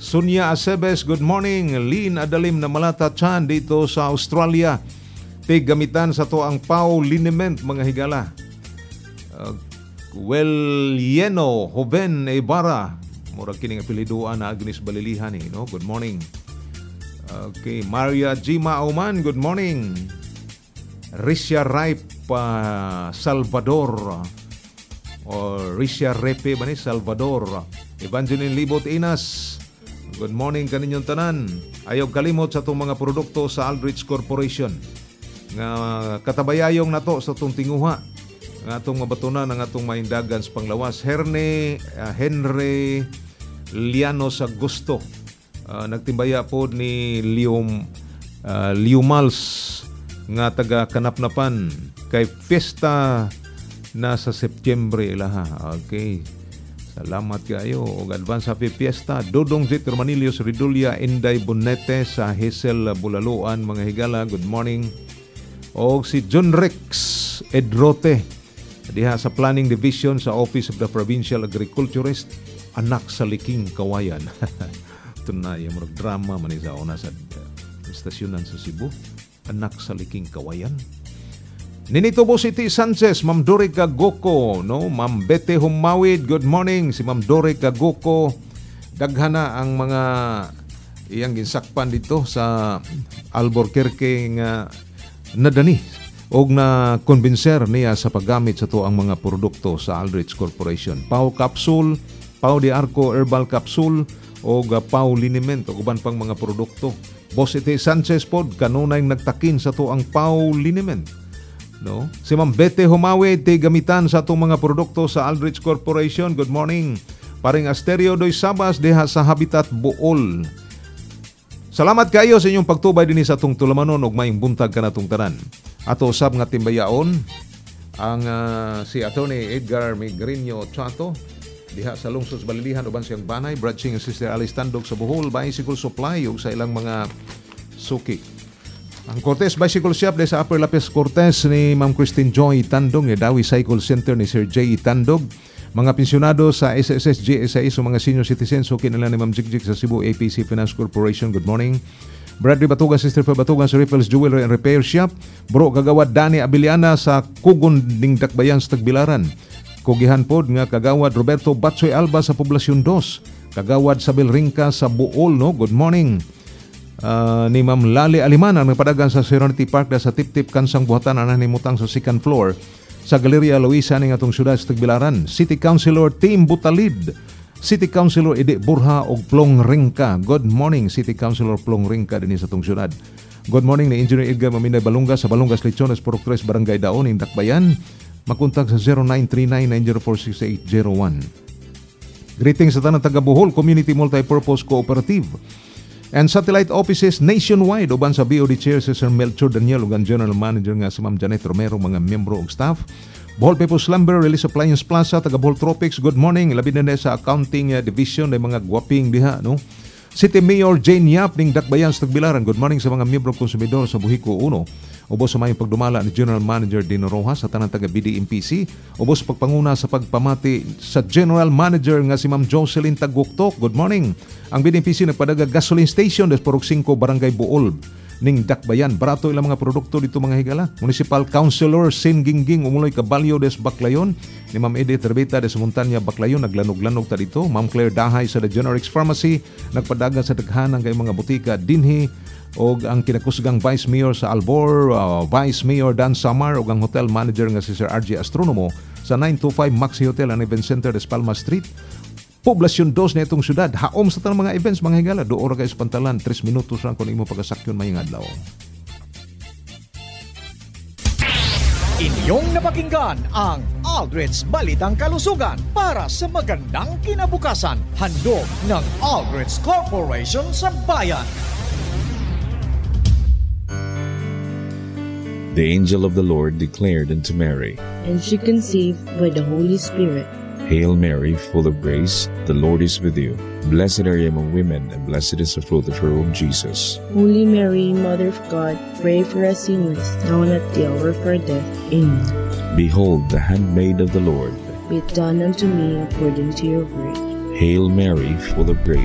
Sunya Acebes, good morning. Lynn Adalim na Malata Chan dito sa Australia. Gamitan sa to ang pau liniment mga higala. Yeno Hoven Ibarra. Murag kining apelidoan na Agnes Balilihan no? Good morning. Okay, Maria Jima Auman, good morning. Risha Ripe Salvador o Risha Repe ba ni Salvador. Evangeline Libot Inas, good morning kaninyong tanan. Ayaw kalimot sa itong mga produkto sa Aldrich Corporation. Nga katabayayong na to sa itong tinguha. Nga itong mabatunan ng itong mahindagan sa panglawas. Henry Lianos Agusto. Nagtimbaya po ni Liumals nga taga Kanapnapan kay Fiesta na sa Setyembre ilaha. Okay. Salamat kayo og advance happy fiesta. Dodong J. Manilios Ridulia Inday Bonete sa Hazel Bulaluan mga higala. Good morning. Og si John Rex Edrote diha sa Planning Division sa Office of the Provincial Agriculturist, anak sa Liking Kawayan. Ito na yung drama man sa una sa istasyonan sa Cebu. Anak sa Liking Kawayan. Ninitubo City Sanchez, Ma'am Dore Gagoko, no? Ma'am Bete Humawid, good morning. Si Ma'am Dore Gagoko, daghana ang mga iyang ginsakpan dito sa Albuquerque nga nadani og na konbinser niya sa paggamit sa to ang mga produkto sa Aldrich Corporation. Pau Capsule, Pau de Arco Herbal Capsule o Pau Liniment o uban pang mga produkto. Boss Ite Sanchez pod kanunay nagtakin sa to ang Pau Liniment. No? Si Ma'am Bete Humawe gamitan sa itong mga produkto sa Aldrich Corporation. Good morning. Paring Asterio Doy Sabas deha sa Habitat Bool. Salamat kayo sa inyong pagtubay din sa itong tulamanon ug maayong buntag ka na itong tanan. Ato usab nga timbayaon ang si Attorney Edgar Migreño Chato diha sa lungsod sa Balilihan uban siyang banay. Branching Sister Alice Tandog sa Bohol Bicycle Supply ug sa ilang mga suki. Ang Cortez Bicycle Shop sa Upper Lapis Cortez ni Ma'am Christine Joy Tandog, ni Dawi Cycle Center ni Sir J. Tandog, mga pensyonado sa SSS GSIS o mga senior citizens, so kinala ni Ma'am Jigjig sa Cebu APC Finance Corporation. Good morning. Bradley Batugan, Sister Fa Batugan sa Riffles Jewelry and Repair Shop. Bro Kagawad Dani Abiliana sa Kugon Ding Dakbayan sa Tagbilaran. Kugihan pod nga Kagawad Roberto Batsoy Alba sa Poblasyon 2. Kagawad Sabel Ringka sa Buol, no? Good morning. Ni Ma'am Lali Aliman ang nagpadagan sa Serenity Park sa Tip-Tip Kansang Buhatan na nimutang sa second floor sa Galeria Luisa ning atong syudad sa Tagbilaran. City Councilor Team Butalid, City Councilor Ede Burha og Plong Ringka. Good morning City Councilor Plong Ringka dinhi sa atong syudad. Good morning ni Engineer Edgar Maminday Balungas sa Balungas Lechones Porok 3 Barangay Daon ning Dakbayan. Makontak sa 0939-904-6601. Greetings sa tanang taga Bohol Community Multipurpose Cooperative and satellite offices nationwide uban sa BOD Chair si Sir Melchor Daniel ug ang General Manager nga si Ma'am Janet Romero, mga miyembro ug staff. Bohol People's Lumber Release Appliance Plaza taga Bohol Tropics, good morning. Labi na sa accounting division ng mga gwaping diha, no? City Mayor Jane Yap ning Dakbayan sa Tagbilaran, good morning sa mga miyembro konsumidor sa Buhiko 1. Ubos sa mayong pagdumala ni General Manager Dino Rojas sa tanang taga BDMPC. Ubos pagpanguna sa pagpamati sa General Manager nga si Ma'am Jocelyn Taguktok. Good morning. Ang BDMPC nagpadaga gasoline station des Porok 5 Barangay Buol ning Dakbayan. Barato ilang mga produkto dito mga higala. Municipal Councilor Sin Gingging umuloy Caballo des Baclayon. Ni Ma'am Edith Rebeta des Montanya Baclayon naglanog-lanog ta dito. Ma'am Claire Dahay sa The Generics Pharmacy nagpadaga sa daghanang kay mga butika dinhi og ang kinakusgang Vice Mayor sa Albor, Vice Mayor Dan Samar og ang hotel manager nga si Sir RJ Astronomo sa 925 Maxi Hotel and Event Center des Palmas Street. Poblasyon 2 na itong syudad. Haom sa tanang mga events mga higala. Doon kayo sa pantalan. 3 minutos lang kung imo pagkasakyon mayong adlaw. Inyong napakinggan ang Aldrich Balitang Kalusugan para sa magandang kinabukasan. Handog ng Aldrich Corporation sa bayan. The angel of the Lord declared unto Mary, and she conceived by the Holy Spirit. Hail Mary, full of grace, the Lord is with you. Blessed are you among women, and blessed is the fruit of her womb, Jesus. Holy Mary, Mother of God, pray for us sinners, now and at the hour of our death. Amen. Behold, the handmaid of the Lord. Be it done unto me according to your word. Hail Mary, full of grace.